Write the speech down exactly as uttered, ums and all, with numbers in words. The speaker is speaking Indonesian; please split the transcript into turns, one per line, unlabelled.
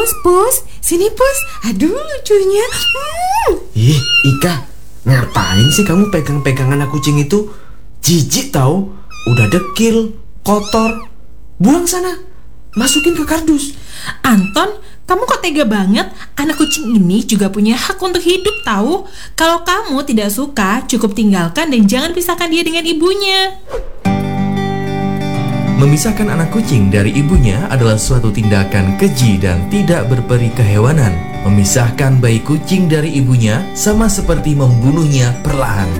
Pus, Pus, sini Pus. Aduh lucunya. Hmm.
Ih, Ika, ngapain sih kamu pegang-pegang anak kucing itu? Jijik tahu, udah dekil, kotor. Buang sana, masukin ke kardus.
Anton, kamu kok tega banget? Anak kucing ini juga punya hak untuk hidup tahu. Kalau kamu tidak suka, cukup tinggalkan dan jangan pisahkan dia dengan ibunya.
Memisahkan anak kucing dari ibunya adalah suatu tindakan keji dan tidak berperi kehewanan. Memisahkan bayi kucing dari ibunya sama seperti membunuhnya perlahan.